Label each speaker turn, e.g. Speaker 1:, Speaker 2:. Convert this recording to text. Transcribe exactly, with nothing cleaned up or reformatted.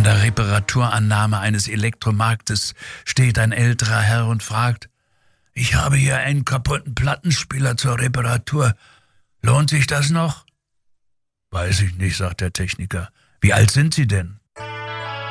Speaker 1: An der Reparaturannahme eines Elektromarktes steht ein älterer Herr und fragt: »Ich habe hier einen kaputten Plattenspieler zur Reparatur. Lohnt sich das noch?« »Weiß ich nicht«, sagt der Techniker. »Wie alt sind Sie denn?«